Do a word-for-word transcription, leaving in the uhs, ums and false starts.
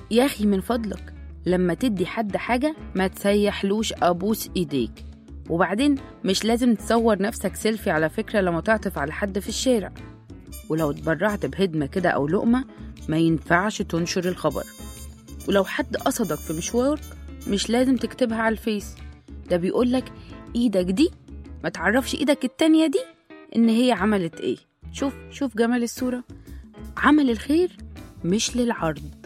يا أخي من فضلك لما تدي حد حاجة ما تسيحلوش أبوس إيديك. وبعدين مش لازم تصور نفسك سيلفي على فكرة لما تعطف على حد في الشارع. ولو اتبرعت بهدمة كده أو لقمة ما ينفعش تنشر الخبر. ولو حد قصدك في مشوارك مش لازم تكتبها على الفيس. ده بيقولك إيدك دي ما تعرفش إيدك التانية دي إن هي عملت إيه. شوف شوف جمال الصورة. عمل الخير مش للعرض،